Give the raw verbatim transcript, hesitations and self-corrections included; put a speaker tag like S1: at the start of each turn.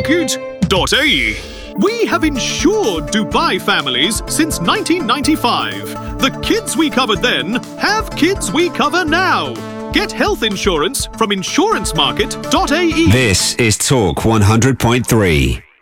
S1: market dot a e. We have insured Dubai families since nineteen ninety-five. The kids we covered then have kids we cover now. Get health insurance from insurance market dot a e.
S2: This is Talk one hundred point three.